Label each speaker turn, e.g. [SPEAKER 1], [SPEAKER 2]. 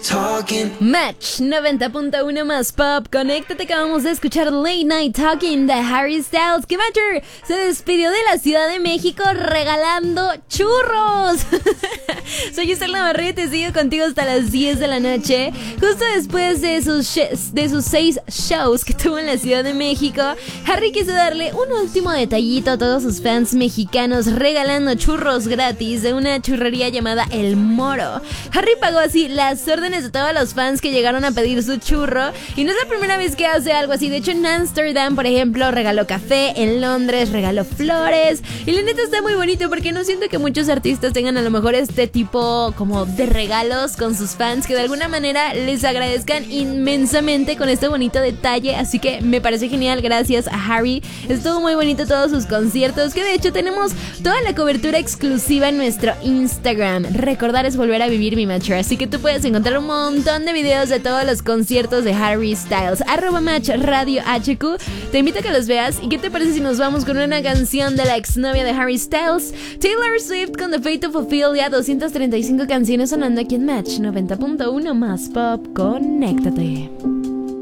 [SPEAKER 1] Match 90.1 más pop. Conéctate, acabamos de escuchar Late Night Talking de Harry Styles. Que Matcher se despidió de la Ciudad de México regalando churros. Soy Estela Navarrete, sigo contigo hasta las 10 de la noche. Justo después de sus 6 shows que tuvo en la Ciudad de México, Harry quiso darle un último detallito a todos sus fans mexicanos regalando churros gratis de una churrería llamada El Moro. Harry pagó así las órdenes de todos los fans que llegaron a pedir su churro, y no es la primera vez que hace algo así. De hecho, en Amsterdam, por ejemplo, regaló café, en Londres regaló flores, y la neta está muy bonito porque no siento que muchos artistas tengan a lo mejor este tipo como de regalos con sus fans que de alguna manera les agradezcan inmensamente con este bonito detalle. Así que me parece genial, gracias a Harry. Estuvo muy bonito todos sus conciertos, que de hecho tenemos toda la cobertura exclusiva en nuestro Instagram. Recordar es volver a vivir, mi Matcher, así que tú puedes encontrar un montón de videos de todos los conciertos de Harry Styles. @MatchRadioHQ. Te invito a que los veas. ¿Y qué te parece si nos vamos con una canción de la exnovia de Harry Styles, Taylor Swift, con The Fate of Ophelia? 235 canciones sonando aquí en Match 90.1 más pop. Conéctate.